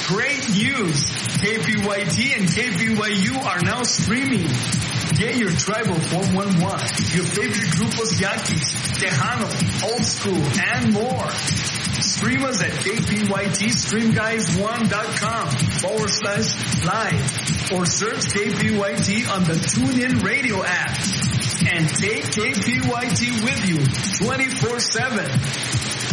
Great news! KPYT and KPYU are now streaming. Get your tribal 411, your favorite grupos Yaquis, Tejano, Old School, and more. Stream us at KPYTStreamguys1.com/live or search KPYT on the TuneIn Radio app. And take KPYT with you 24/7.